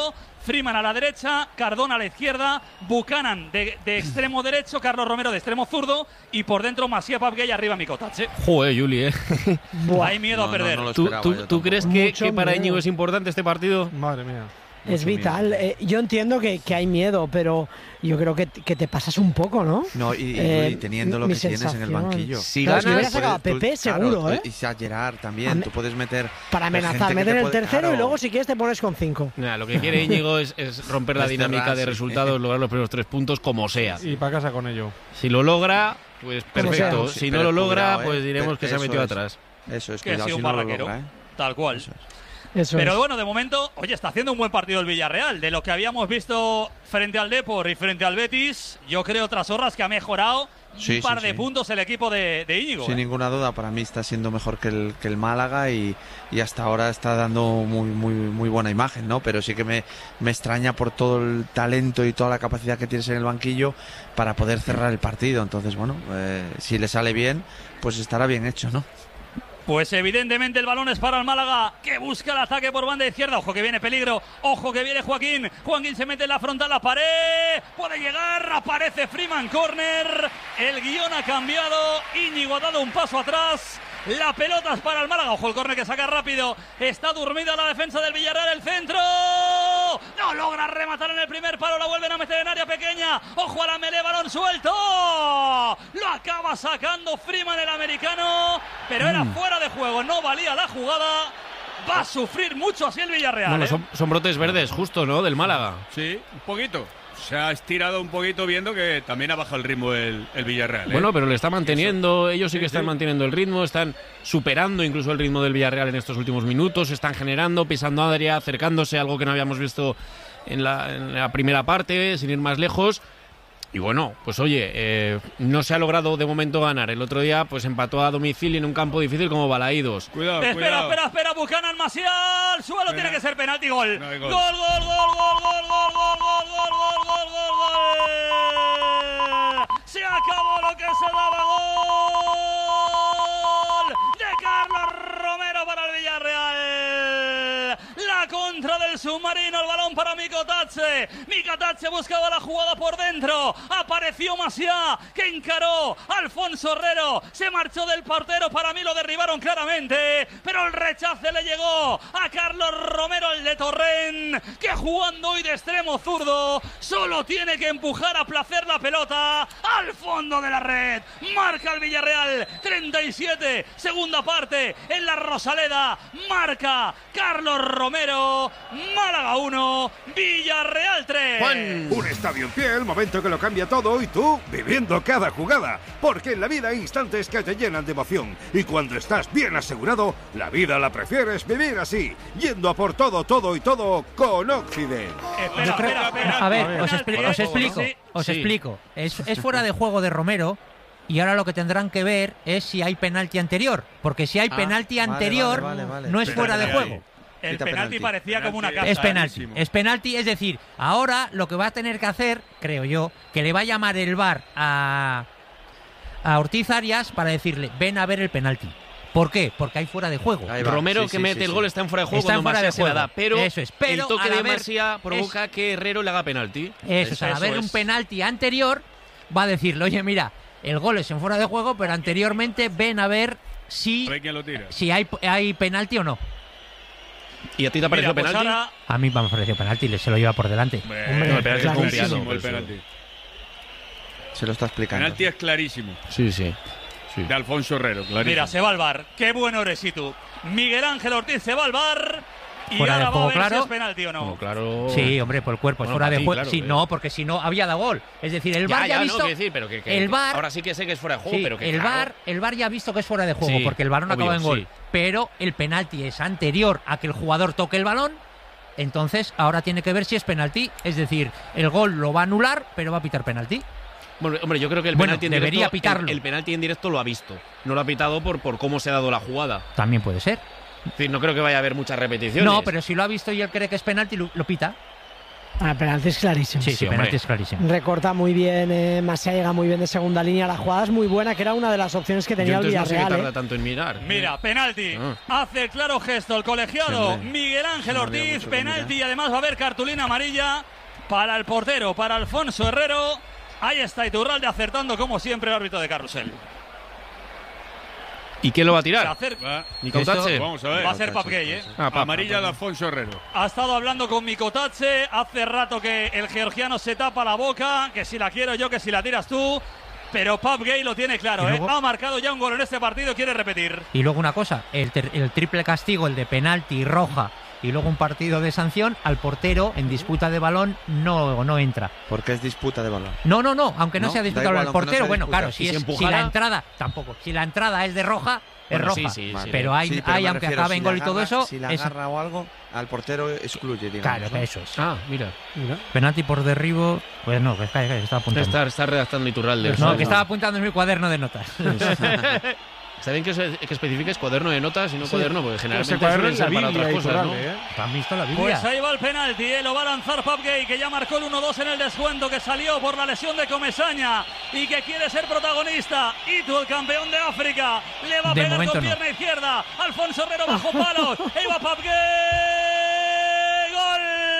Freeman a la derecha, Cardona a la izquierda, Buchanan de extremo derecho, Carlos Romero de extremo zurdo y por dentro Masia Papgay arriba Mikotatze. Joder, Juli, Hay miedo a perder. ¿Tú crees que para Íñigo es importante este partido? Madre mía. Es vital. Yo entiendo que hay miedo, pero yo creo que te pasas un poco, ¿no? No, y teniendo lo que tienes en el banquillo. Si ganas, ganas, hubiera sacado a Pepe, seguro, ¿eh? Y a Gerard también. Tú puedes meter. Para amenazar, meter el tercero y luego, si quieres, te pones con 5. Lo que quiere Íñigo es romper la dinámica de resultados, lograr los primeros 3 puntos como sea. Y para casa con ello. Si lo logra, pues perfecto. Si no lo logra, pues diremos que se ha metido atrás. Eso es, que ha sido un barraquero. Tal cual. Eso pero es. bueno, de momento, oye, está haciendo un buen partido el Villarreal. De lo que habíamos visto frente al Depor y frente al Betis, yo creo tras horas que ha mejorado un par de puntos el equipo de Íñigo. Sin ninguna duda, para mí está siendo mejor que el Málaga y hasta ahora está dando muy buena imagen, ¿no? Pero sí que me extraña por todo el talento y toda la capacidad que tienes en el banquillo para poder cerrar el partido. Entonces, bueno, si le sale bien, pues estará bien hecho, ¿no? Pues evidentemente el balón es para el Málaga, que busca el ataque por banda izquierda. Ojo que viene peligro, ojo que viene Joaquín. Joaquín se mete en la frontal, la pared, puede llegar, aparece Freeman, córner. El guión ha cambiado, Íñigo ha dado un paso atrás. La pelota es para el Málaga, ojo el córner que saca rápido. Está dormida la defensa del Villarreal, el centro. No logra rematar en el primer palo, la vuelven a meter en área pequeña. Ojo a la melee, balón suelto. Lo acaba sacando Freeman, el americano, pero era fuera de juego, no valía la jugada. Va a sufrir mucho así el Villarreal. Bueno, son brotes verdes justo, ¿no? Del Málaga. Sí, un poquito. Se ha estirado un poquito viendo que también ha bajado el ritmo el Villarreal. Bueno, pero le está manteniendo, ellos sí que están manteniendo el ritmo, están superando incluso el ritmo del Villarreal en estos últimos minutos, están generando, pisando área, acercándose, algo que no habíamos visto en la primera parte, sin ir más lejos. Y bueno, pues oye, no se ha logrado de momento ganar. El otro día pues empató a domicilio en un campo difícil como Balaídos. Cuidado, espera, Buchanan, Maciel, suelo, tiene que ser penalti, gol. No hay Gol. Se acabó lo que se daba, gol de Carlos Romero para el Villarreal. La contra del submarino, el balón para Mikotatze. Mikotatze buscaba la jugada por dentro. Apareció Maciá, que encaró a Alfonso Herrero. Se marchó del portero, para mí lo derribaron claramente, pero el rechace le llegó a Carlos Romero, el de Torrent, que jugando hoy de extremo zurdo, solo tiene que empujar a placer la pelota al fondo de la red. Marca el Villarreal, 37, segunda parte en la Rosaleda. Marca Carlos Romero, Málaga 1, Villarreal 3. Juan. Un estadio en pie, el momento que lo cambia todo y tú viviendo cada jugada. Porque en la vida hay instantes que te llenan de emoción. Y cuando estás bien asegurado, la vida la prefieres vivir así. Yendo a por todo y todo con Occident. Espera. A ver, os explico. Es fuera de juego de Romero. Y ahora lo que tendrán que ver es si hay penalti anterior. Porque si hay penalti anterior, no es fuera de juego. El penalti parecía como una casa. Es penalti, es decir, ahora lo que va a tener que hacer, creo yo, que le va a llamar el VAR a Ortiz Arias para decirle, ven a ver el penalti. ¿Por qué? Porque hay fuera de juego. Romero que mete el gol está en fuera de juego cuando Masia se la da, pero eso es. Pero el toque de Masia provoca que Herrero le haga penalti. Eso es, al haber un penalti anterior, va a decirle, oye, mira, el gol es en fuera de juego, pero anteriormente ven a ver si hay penalti o no. ¿Y a ti te ha parecido penalti? Ahora... A mí me ha parecido penalti, se lo lleva por delante. El penalti es confiado. El penalti. Se lo está explicando. El penalti es clarísimo. Sí. De Alfonso Herrero, clarísimo. Mira, se va al VAR. Qué bueno eres tú. Miguel Ángel Ortiz se va al VAR. Y fuera ahora de juego, va a ver claro. si es penalti o no. No, claro. Sí, hombre, por el cuerpo, es fuera de juego. Claro, sí, no, porque si no había dado gol. Es decir, el VAR ya ha visto. No, decir, pero el VAR, ahora sí que sé que es fuera de juego, sí, pero que el VAR ya ha visto que es fuera de juego, porque el balón acaba en gol. Sí. Pero el penalti es anterior a que el jugador toque el balón. Entonces, ahora tiene que ver si es penalti. Es decir, el gol lo va a anular, pero va a pitar penalti. Bueno, hombre, yo creo que el penalti en debería directo, pitarlo. El penalti en directo lo ha visto. No lo ha pitado por cómo se ha dado la jugada. También puede ser. Es decir, no creo que vaya a haber muchas repeticiones. No, pero si lo ha visto y él cree que es penalti, lo pita. Penalti es clarísimo. Sí, penalti es clarísimo. Recorta muy bien, Masía llega muy bien de segunda línea. La jugada es muy buena, que era una de las opciones que tenía el Villarreal. No sé qué tarda tanto en mirar. Mira, penalti. Hace claro gesto el colegiado Miguel Ángel Ortiz. Penalti y además va a haber cartulina amarilla para el portero, para Alfonso Herrero. Ahí está Iturralde acertando como siempre el árbitro de carrusel. ¿Y quién lo va a tirar? Nicotache. Vamos a ver. Va a ser Papgay, Amarilla de Alfonso Herrero. Ha estado hablando con Nicotache. Hace rato que el georgiano se tapa la boca. Que si la quiero yo, que si la tiras tú. Pero Papgay lo tiene claro, luego, ha marcado ya un gol en este partido, quiere repetir. Y luego una cosa, el triple castigo, el de penalti y roja, y luego un partido de sanción, al portero en disputa de balón no entra. Porque es disputa de balón. No, aunque no sea disputa de balón. El portero, no bueno, claro, si la entrada, tampoco. Si la entrada es de roja, es roja. Sí, pero hay aunque acabe en gol y todo eso. Si la agarra o algo, al portero excluye, digamos. Claro, que eso es. Mira. Penalti por derribo. Pues no, que estaba apuntando. Está redactando Iturralde. No, que estaba apuntando en mi cuaderno de notas. Está bien que especifiques cuaderno de notas y no cuaderno, porque generalmente suelen ser para otras cosas, ¿no? ¿Han visto la Biblia? Pues ahí va el penalti, lo va a lanzar Papgay, que ya marcó el 1-2 en el descuento, que salió por la lesión de Comesaña y que quiere ser protagonista. Itu, el campeón de África, le va a pegar con pierna izquierda. Alfonso Herrero bajo palos. Ahí va Papgay. ¡Gol!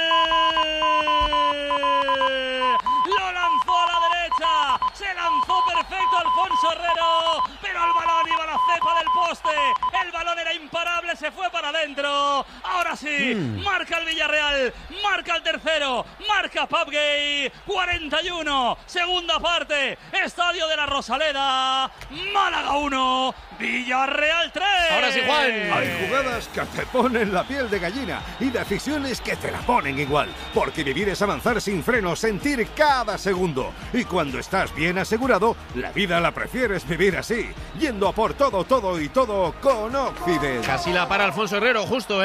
Lo lanzó a la derecha. Se lanzó perfecto Alfonso Herrero, pero al balón iba la cepa del poste. El balón era imparable, se fue para adentro. Ahora sí, marca el Villarreal, marca el tercero, marca Papgay. 41, segunda parte, Estadio de la Rosaleda. Málaga 1, Villarreal 3. Ahora sí, Juan. Hay jugadas que te ponen la piel de gallina y decisiones que te la ponen igual. Porque vivir es avanzar sin freno, sentir cada segundo. Y cuando estás bien asegurado, la vida la prefieres vivir así, yendo a por todo y todo con Occident. Casi la para Alfonso Herrero, justo,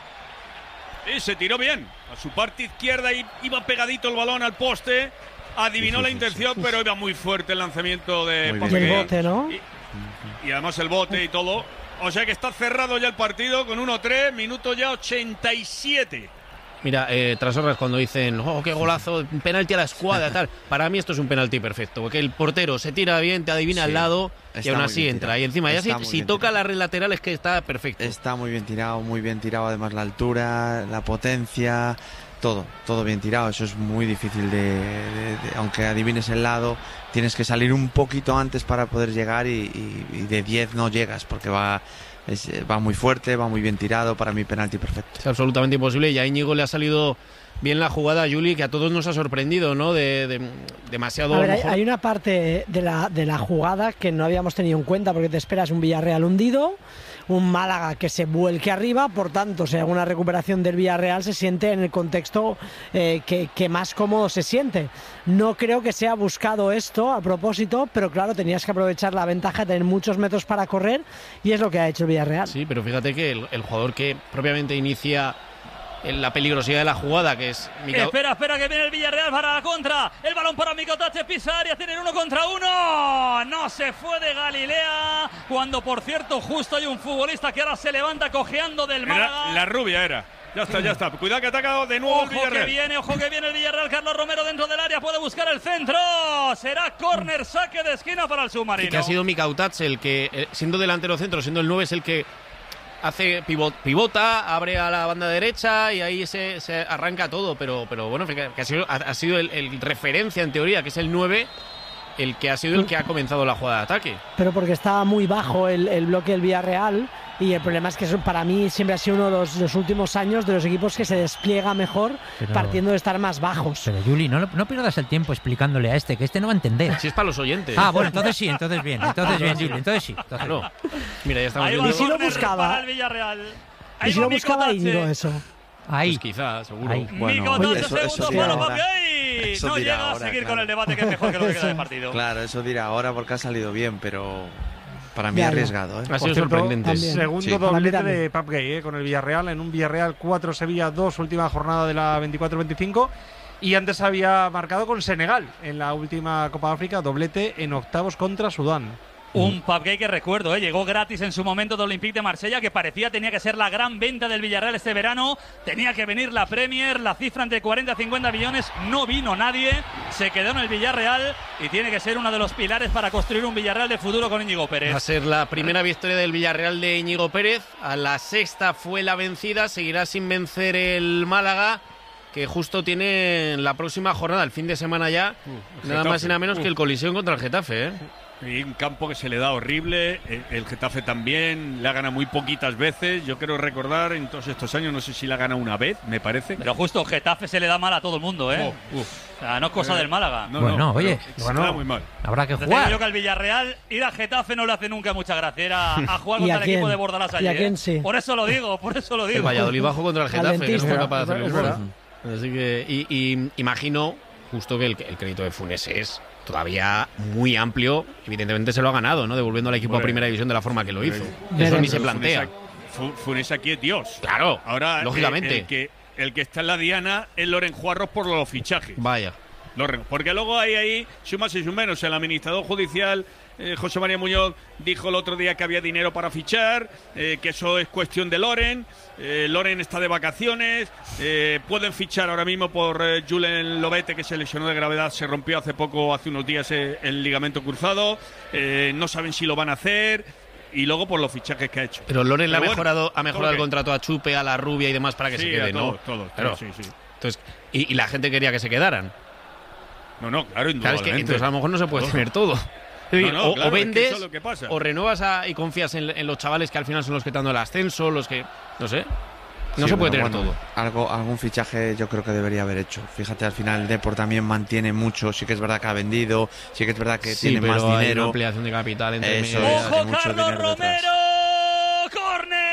Y se tiró bien. A su parte izquierda iba pegadito el balón al poste. Adivinó la intención, pero iba muy fuerte el lanzamiento de Papgay. Y el bote, ¿no? Y además el bote y todo. O sea que está cerrado ya el partido con 1-3, minuto ya 87. Mira, Trasorras, cuando dicen, qué golazo, penalti a la escuadra, tal. Para mí esto es un penalti perfecto, porque el portero se tira bien, te adivina al lado y aún así entra. Y encima ya si toca la red lateral es que está perfecto. Está muy bien tirado, además la altura, la potencia, todo bien tirado. Eso es muy difícil aunque adivines el lado, tienes que salir un poquito antes para poder llegar y de 10 no llegas, porque va muy fuerte, va muy bien tirado. Para mí penalti perfecto. Es absolutamente imposible, y a Íñigo le ha salido bien la jugada, Juli, que a todos nos ha sorprendido, ¿no? Demasiado. A ver, hay una parte de la jugada que no habíamos tenido en cuenta, porque te esperas un Villarreal hundido, un Málaga que se vuelque arriba, por tanto, si hay alguna recuperación del Villarreal se siente en el contexto que más cómodo se siente. No creo que sea buscado esto a propósito, pero claro, tenías que aprovechar la ventaja de tener muchos metros para correr, y es lo que ha hecho el Villarreal. Sí, pero fíjate que el jugador que propiamente inicia en la peligrosidad de la jugada, que es Espera, que viene el Villarreal para la contra. El balón para Nicotache, pisa área, tienen 1 contra 1. No se fue de Galilea, cuando por cierto justo hay un futbolista que ahora se levanta cojeando del Málaga. La rubia era. Ya está. Cuidado que ataca de nuevo el Villarreal. Ojo que viene el Villarreal. Carlos Romero dentro del área, puede buscar el centro. Será córner, saque de esquina para el submarino. Y que ha sido Mikautats el que, siendo delantero centro, siendo el 9, es el que hace pivota, abre a la banda derecha y ahí se arranca todo, pero bueno, que ha sido el referencia en teoría, que es el 9, el que ha sido el que ha comenzado la jugada de ataque. Pero porque estaba muy bajo el bloque del Villarreal, y el problema es que eso para mí siempre ha sido uno de los últimos años de los equipos que se despliega mejor, partiendo de estar más bajos. Pero Juli, no pierdas el tiempo explicándole a que este no va a entender. Si es para los oyentes. Bueno, entonces sí, entonces bien, Juli, entonces sí. No. Mira, ya estamos viendo. Y si lo buscaba. Y si lo buscaba Íñigo eso. Ahí. Pues quizás, seguro. Ahí. Bueno, eso no llega a seguir con el debate, que es mejor que lo que queda de partido. Claro, eso dirá ahora porque ha salido bien, pero para mí arriesgado. Ha sido sorprendente. Segundo doblete de Papgay con el Villarreal, en un Villarreal 4, Sevilla 2, última jornada de la 24-25. Y antes había marcado con Senegal en la última Copa de África, doblete en octavos contra Sudán. Un Pape que recuerdo, llegó gratis en su momento de Olympique de Marsella, que parecía tenía que ser la gran venta del Villarreal este verano. Tenía que venir la Premier, la cifra entre 40 y 50 millones. No vino nadie, se quedó en el Villarreal y tiene que ser uno de los pilares para construir un Villarreal de futuro con Íñigo Pérez. Va a ser la primera victoria del Villarreal de Íñigo Pérez. A la sexta fue la vencida, seguirá sin vencer el Málaga, que justo tiene la próxima jornada, el fin de semana ya, nada más y nada menos que el Coliseum contra el Getafe, Y un campo que se le da horrible, el Getafe también, la gana muy poquitas veces, yo quiero recordar en todos estos años, no sé si la gana una vez, me parece. Pero justo Getafe se le da mal a todo el mundo, O sea, no es cosa del Málaga. Bueno, oye, se le da muy mal. Habrá que Desde jugar. yo que al Villarreal ir a Getafe no le hace nunca mucha gracia, era a jugar contra el equipo de Bordalás ¿Y a ayer. quién sí? Por eso lo digo. El Valladolid bajó contra el Getafe, que no fue capaz de hacer Es un verdad. gol. Así que, y imagino justo que el crédito de Funes es todavía muy amplio. Evidentemente se lo ha ganado, ¿no? Devolviendo al equipo a primera división de la forma que lo hizo. Eso ni se plantea. Funes aquí es Dios. Claro, ahora lógicamente. El que está en la diana es Loren Juarros por los fichajes. Vaya. Porque luego hay ahí sumas y menos. El administrador judicial José María Muñoz dijo el otro día que había dinero para fichar, que eso es cuestión de Loren. Loren está de vacaciones, pueden fichar ahora mismo por Julen Lobete, que se lesionó de gravedad, se rompió hace unos días el ligamento cruzado, no saben si lo van a hacer, y luego por los fichajes que ha hecho. Pero Loren ha mejorado todo el contrato a Chupe, a la Rubia y demás para que se quede, ¿no? Todos, claro. Sí. Entonces, y la gente quería que se quedaran. No, claro, indudablemente. Claro, es que entonces a lo mejor no se puede tener todo. Claro, o vendes, eso es lo que pasa. o renuevas y confías en los chavales que al final son los que te dan el ascenso, los que, no sé, no se puede tener todo. Algún fichaje yo creo que debería haber hecho. Fíjate, al final el Depor también mantiene mucho. Sí que es verdad que ha vendido, sí que es verdad que tiene más hay dinero. una ampliación de capital entre Eso medio. es, hay ¡Ojo, mucho Carlos dinero detrás. Romero! ¡Córner!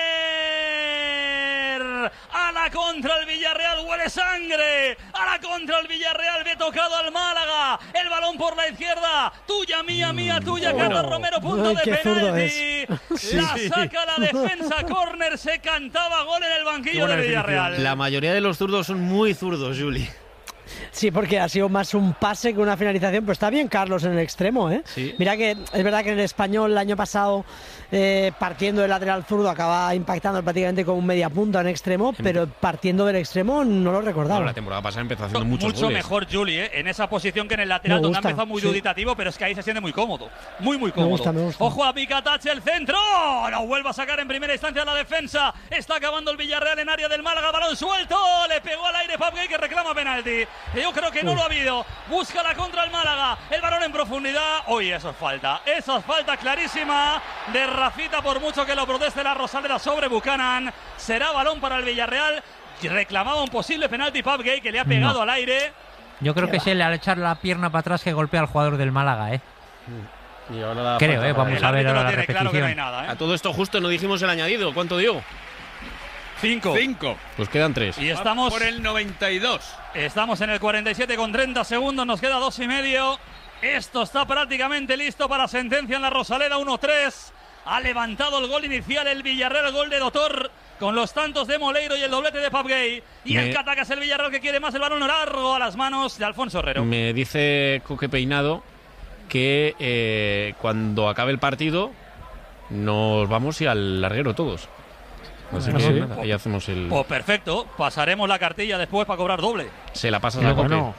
¡A la contra el Villarreal! ¡Huele sangre! ¡A la contra el Villarreal! ¡Ve tocado al Málaga! ¡El balón por la izquierda! ¡Tuya, mía, tuya! Carlos Romero, punto de penalti. La saca la defensa. Córner, se cantaba gol en el banquillo del Villarreal. La mayoría de los zurdos son muy zurdos, Juli. Sí, porque ha sido más un pase que una finalización, pero está bien Carlos en el extremo, ¿eh? Sí. Mira que es verdad que en el Español el año pasado, partiendo del lateral zurdo, acaba impactando prácticamente con un media punta en extremo, pero partiendo del extremo no lo recordaba. Bueno, la temporada pasada empezó haciendo muchos Mucho goles. mejor Juli, en esa posición que en el lateral, Me donde ha gusta, empezado muy sí. duditativo, pero es que ahí se siente muy cómodo. Muy cómodo. Me gusta. Ojo a Picatache, el centro. Lo vuelve a sacar en primera instancia la defensa. Está acabando el Villarreal en área del Málaga. Balón suelto. Le pegó al aire Pape, que reclama penalti. Yo creo que no lo ha habido. Busca la contra el Málaga. El balón en profundidad. Uy, eso es falta. Eso es falta clarísima de Rafita, por mucho que lo proteste la Rosaleda sobre Buchanan. Será balón para el Villarreal. Reclamaba un posible penalti Pape, que le ha pegado al aire. Yo creo que es él al echar la pierna para atrás que golpea al jugador del Málaga, ¿eh? Y ahora Creo, vamos a ver ahora la tiene claro que no hay repetición. nada, A todo esto justo no dijimos el añadido. ¿Cuánto dio? 5. Pues quedan 3. Y estamos por el 92. Estamos en el 47 con 30 segundos, nos queda 2,5. Esto está prácticamente listo para sentencia en la Rosaleda. 1-3. Ha levantado el gol inicial el Villarreal, el gol de Dotor, con los tantos de Moleiro y el doblete de Pape. Y el que ataca es el Villarreal, que quiere más el balón largo a las manos de Alfonso Herrero. Me dice Coque Peinado que cuando acabe el partido nos vamos y al larguero todos. Así que nada, ahí hacemos el... Pues perfecto, pasaremos la cartilla después para cobrar doble. Se la pasas a Coque. No.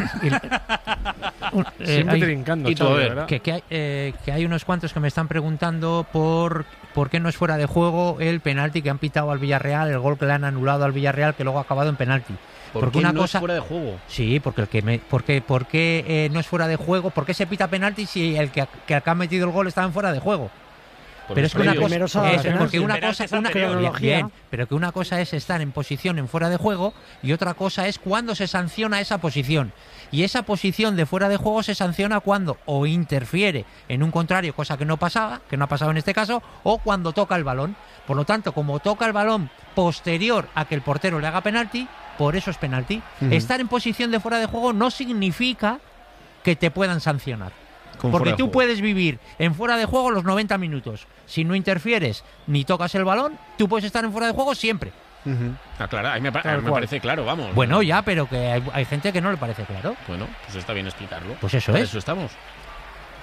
Siempre trincando, y tú, a ver, ¿verdad? Que hay unos cuantos que me están preguntando por qué no es fuera de juego el penalti que han pitado al Villarreal, el gol que le han anulado al Villarreal, que luego ha acabado en penalti. ¿Por qué no es fuera de juego? Sí, porque ¿por qué no es fuera de juego? ¿Por qué se pita penalti si el que ha metido el gol estaba en fuera de juego? Pero es que una cosa es porque pero que una cosa es estar en posición en fuera de juego y otra cosa es cuando se sanciona esa posición. Y esa posición de fuera de juego se sanciona cuando o interfiere en un contrario, cosa que no ha pasado en este caso, o cuando toca el balón. Por lo tanto, como toca el balón posterior a que el portero le haga penalti, por eso es penalti. Estar en posición de fuera de juego no significa que te puedan sancionar. Porque tú puedes vivir en fuera de juego los 90 minutos. Si no interfieres ni tocas el balón, tú puedes estar en fuera de juego siempre. Claro, a mí me parece claro, vamos. Bueno, ya, pero que hay gente que no le parece claro. Bueno, pues está bien explicarlo. Pues eso Para es. eso estamos.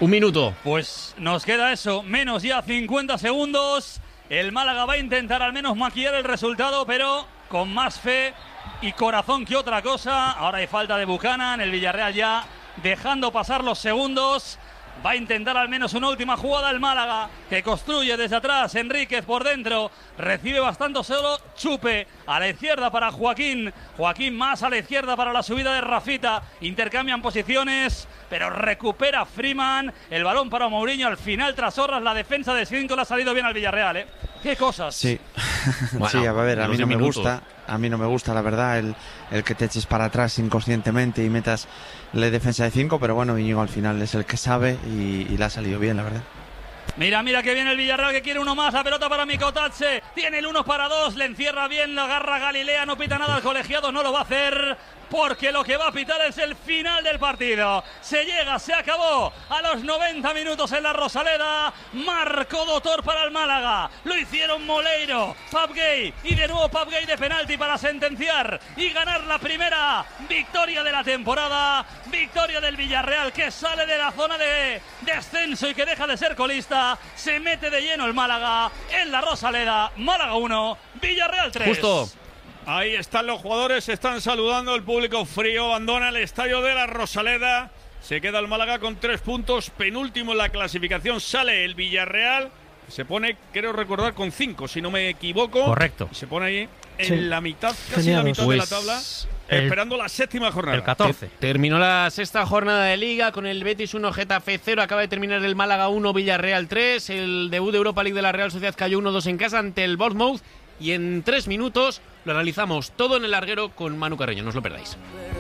Un minuto. Pues nos queda eso, menos ya 50 segundos. El Málaga va a intentar al menos maquillar el resultado, pero con más fe y corazón que otra cosa. Ahora hay falta de Buchanan, el Villarreal ya dejando pasar los segundos. Va a intentar al menos una última jugada el Málaga, que construye desde atrás. Enríquez por dentro, recibe bastante solo. Chupe a la izquierda para Joaquín. Joaquín más a la izquierda para la subida de Rafita. Intercambian posiciones, pero recupera Freeman. El balón para Mourinho. Al final, tras horas, la defensa de 5 le ha salido bien al Villarreal, ¿eh? ¡Qué cosas! Sí, Bueno, sí, a ver, a mí no me minutos. gusta. A mí no me gusta, la verdad, el que te eches para atrás inconscientemente y metas la defensa de 5, pero bueno, Íñigo al final es el que sabe y le ha salido bien, la verdad. Mira que viene el Villarreal, que quiere uno más. La pelota para Mikotatse. Tiene el 1 para 2. Le encierra bien, la agarra Galilea. No pita nada al colegiado, no lo va a hacer, porque lo que va a pitar es el final del partido. Se llega, se acabó a los 90 minutos en la Rosaleda. Marcó Dotor para el Málaga. Lo hicieron Moleiro, Papgay y de nuevo Papgay de penalti para sentenciar y ganar la primera victoria de la temporada. Victoria del Villarreal, que sale de la zona de descenso y que deja de ser colista. Se mete de lleno el Málaga en la Rosaleda. Málaga 1, Villarreal 3. Justo. Ahí están los jugadores, se están saludando, el público frío abandona el estadio de la Rosaleda. Se queda el Málaga con 3 puntos, penúltimo en la clasificación. Sale el Villarreal, se pone, creo recordar, con 5, si no me equivoco. Correcto. Se pone ahí en Sí. la mitad, casi Genial. la mitad Pues de la tabla, esperando la séptima jornada. El 14. Terminó la sexta jornada de Liga con el Betis 1, Getafe 0. Acaba de terminar el Málaga 1, Villarreal 3. El debut de Europa League de la Real Sociedad cayó 1-2 en casa ante el Bournemouth. Y en 3 minutos lo analizamos todo en el larguero con Manu Carreño. No os lo perdáis.